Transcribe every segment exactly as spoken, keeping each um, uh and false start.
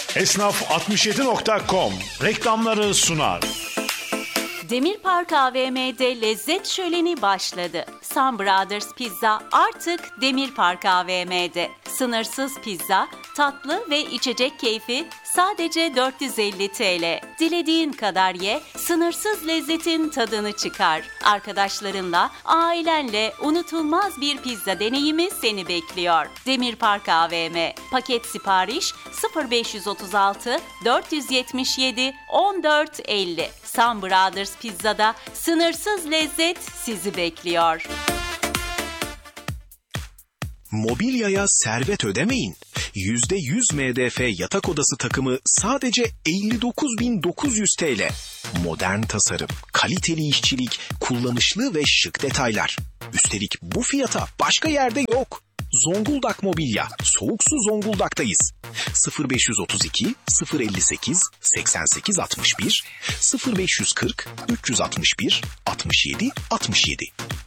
Esnaf altmış yedi nokta com reklamları sunar. Demirpark A V M'de lezzet şöleni başladı. Sun Brothers Pizza artık Demirpark A V M'de. Sınırsız pizza, tatlı ve içecek keyfi sadece dört yüz elli TL. Dilediğin kadar ye, sınırsız lezzetin tadını çıkar. Arkadaşlarınla, ailenle unutulmaz bir pizza deneyimi seni bekliyor. Demirpark A V M. Paket sipariş sıfır beş otuz altı dört yüz yetmiş yedi on dört elli. Sun Brothers Pizza'da sınırsız lezzet sizi bekliyor. Mobilyaya servet ödemeyin. yüzde yüz M D F yatak odası takımı sadece elli dokuz bin dokuz yüz TL. Modern tasarım, kaliteli işçilik, kullanışlı ve şık detaylar. Üstelik bu fiyata başka yerde yok. Zonguldak Mobilya, Soğuk Su Zonguldak'tayız. sıfır beş otuz iki sıfır elli sekiz seksen sekiz altmış bir sıfır beş kırk üç altmış bir altmış yedi altmış yedi.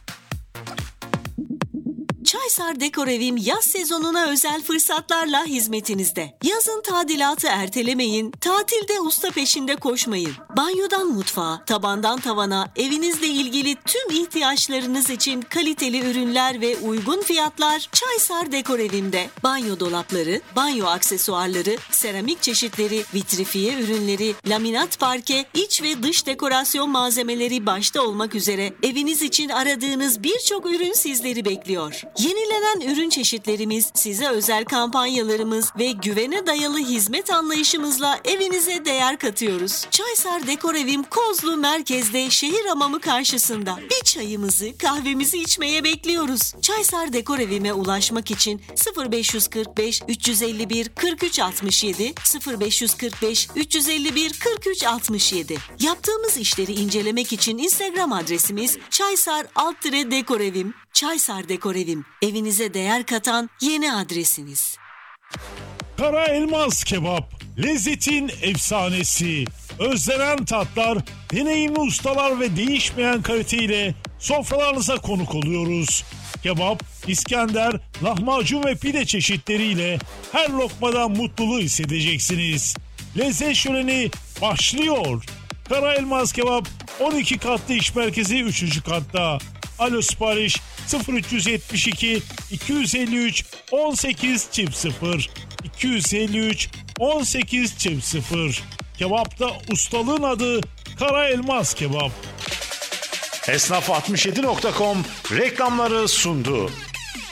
Çaysar Dekor Evim yaz sezonuna özel fırsatlarla hizmetinizde. Yazın tadilatı ertelemeyin, tatilde usta peşinde koşmayın. Banyodan mutfağa, tabandan tavana, evinizle ilgili tüm ihtiyaçlarınız için kaliteli ürünler ve uygun fiyatlar Çaysar Dekor Evim'de. Banyo dolapları, banyo aksesuarları, seramik çeşitleri, vitrifiye ürünleri, laminat parke, iç ve dış dekorasyon malzemeleri başta olmak üzere eviniz için aradığınız birçok ürün sizleri bekliyor. Yenilenen ürün çeşitlerimiz, size özel kampanyalarımız ve güvene dayalı hizmet anlayışımızla evinize değer katıyoruz. Çaysar Dekor Evim Kozlu Merkez'de şehir hamamı karşısında. Bir çayımızı, kahvemizi içmeye bekliyoruz. Çaysar Dekor Evim'e ulaşmak için sıfır beş kırk beş üç elli bir kırk üç altmış yedi sıfır beş kırk beş üç elli bir kırk üç altmış yedi. Yaptığımız işleri incelemek için Instagram adresimiz Çaysar alt Dekor Evim. Çaysar Dekor Evim, evinize değer katan yeni adresiniz. Kara Elmas Kebap, lezzetin efsanesi. Özlenen tatlar, deneyimli ustalar ve değişmeyen kaliteyle sofralarınıza konuk oluyoruz. Kebap, İskender, lahmacun ve pide çeşitleriyle her lokmadan mutluluğu hissedeceksiniz. Lezzet şöleni başlıyor. Kara Elmas Kebap, on iki katlı iş merkezi üçüncü katta. Alo sipariş sıfır üç yetmiş iki iki yüz elli üç on sekiz çift sıfır iki yüz elli üç on sekiz çift sıfır. Kebapta ustalığın adı Kara Elmas Kebap. Esnaf altmış yedi nokta com reklamları sundu.